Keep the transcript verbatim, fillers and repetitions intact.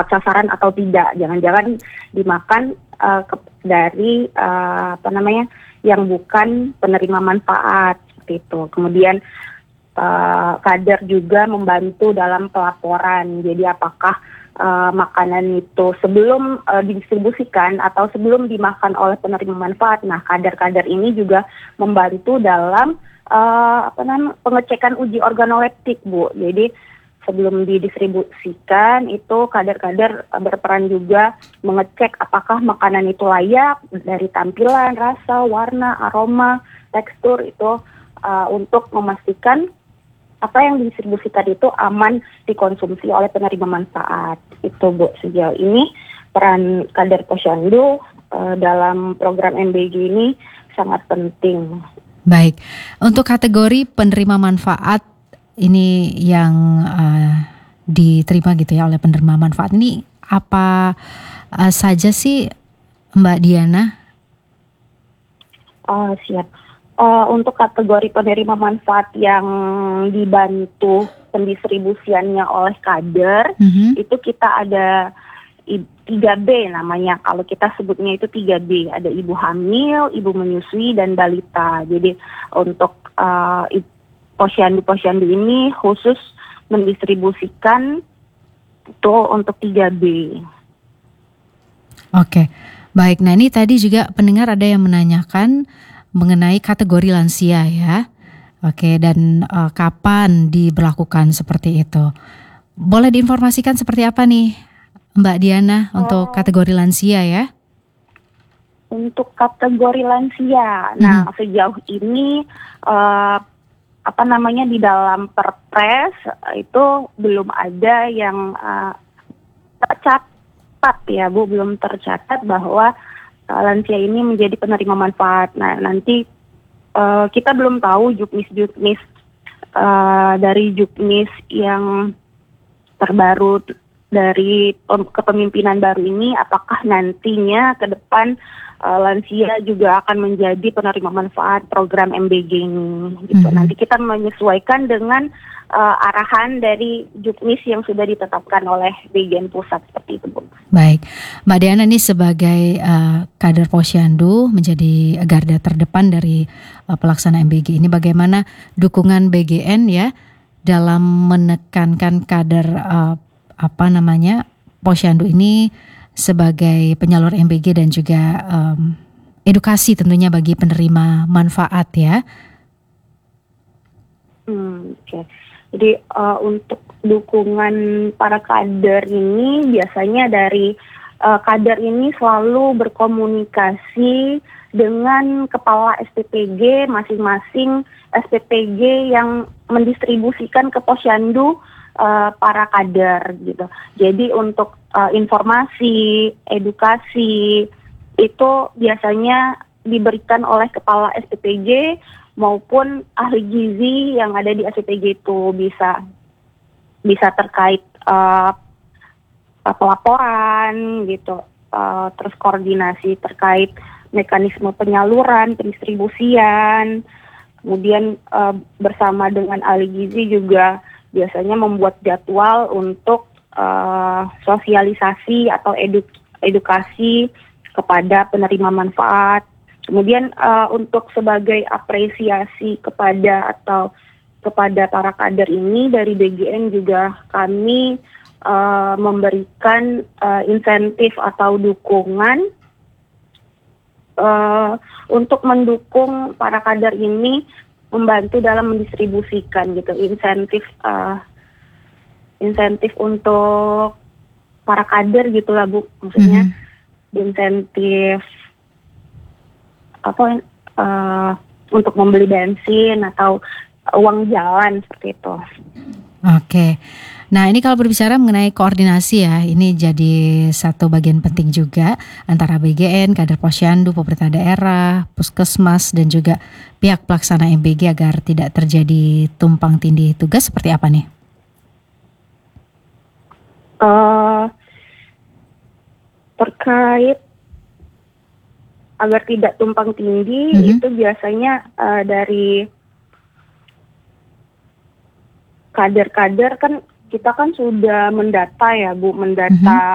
tepat sasaran atau tidak. Jangan-jangan dimakan uh, ke- dari uh, apa namanya yang bukan penerima manfaat seperti itu. Kemudian uh, kader juga membantu dalam pelaporan. Jadi apakah uh, makanan itu sebelum uh, didistribusikan atau sebelum dimakan oleh penerima manfaat. Nah, kader-kader ini juga membantu dalam uh, apa namanya pengecekan uji organoleptik, Bu. Jadi sebelum didistribusikan itu kader-kader uh, berperan juga mengecek apakah makanan itu layak dari tampilan, rasa, warna, aroma, tekstur itu uh, untuk memastikan apa yang didistribusikan itu aman dikonsumsi oleh penerima manfaat. Itu, Bu, sejauh ini peran kader Posyandu uh, dalam program M B G ini sangat penting. Baik, untuk kategori penerima manfaat ini yang uh, diterima gitu ya oleh penerima manfaat ini apa uh, saja sih, Mbak Diana? Oh, siap. Uh, untuk kategori penerima manfaat yang dibantu pendistribusiannya oleh kader, Mm-hmm. itu kita ada i- tiga B namanya. Kalau kita sebutnya itu tiga B. Ada ibu hamil, ibu menyusui, dan balita. Jadi untuk uh, i- posyandu-posyandu ini khusus mendistribusikan itu untuk tiga B. Oke, baik. Nah ini tadi juga pendengar ada yang menanyakan mengenai kategori lansia ya. Oke, dan uh, kapan diberlakukan seperti itu? Boleh diinformasikan seperti apa nih, Mbak Diana, untuk Oh, kategori lansia ya? untuk kategori lansia, nah Mhm. sejauh ini uh, apa namanya di dalam Perpres eh, itu belum ada yang uh, tercatat ya, Bu, belum tercatat bahwa uh, lansia ini menjadi penerima manfaat. Nah, nanti uh, kita belum tahu juknis-juknis uh, dari juknis yang terbaru t- dari pem- kepemimpinan baru ini, apakah nantinya ke depan uh, lansia juga akan menjadi penerima manfaat program M B G ini gitu. Mhm. Nanti kita menyesuaikan dengan uh, arahan dari juknis yang sudah ditetapkan oleh Dirjen Pusat seperti itu, Bu. Baik, Mbak Diana ini sebagai uh, kader Posyandu menjadi garda terdepan dari uh, pelaksana M B G ini, bagaimana dukungan B G N ya dalam menekankan kader uh, apa namanya Posyandu ini sebagai penyalur M B G dan juga um, edukasi tentunya bagi penerima manfaat ya. Hmm, oke. Jadi uh, untuk dukungan para kader ini biasanya dari uh, kader ini selalu berkomunikasi dengan kepala S P P G masing-masing S P P G yang mendistribusikan ke Posyandu uh, para kader gitu. Jadi untuk uh, informasi, edukasi itu biasanya diberikan oleh kepala S P P G maupun ahli gizi yang ada di S P P G itu bisa bisa terkait uh, pelaporan gitu, uh, terus koordinasi terkait mekanisme penyaluran, pendistribusian, kemudian uh, bersama dengan ahli gizi juga biasanya membuat jadwal untuk uh, sosialisasi atau edu- edukasi kepada penerima manfaat. Kemudian uh, untuk sebagai apresiasi kepada atau kepada para kader ini dari B G N juga kami uh, memberikan uh, insentif atau dukungan uh, untuk mendukung para kader ini membantu dalam mendistribusikan gitu insentif uh, insentif untuk para kader gitulah, Bu, maksudnya Mhm. insentif apa uh, untuk membeli bensin atau uang jalan seperti itu. Oke. Nah, ini kalau berbicara mengenai koordinasi ya, ini jadi satu bagian penting juga antara B G N, kader Posyandu, pemerintah daerah, puskesmas dan juga pihak pelaksana M B G agar tidak terjadi tumpang tindih tugas seperti apa nih? Uh, terkait agar tidak tumpang tindih Mhm. itu biasanya uh, dari kader-kader kan kita kan sudah mendata ya, Bu, mendata Mhm.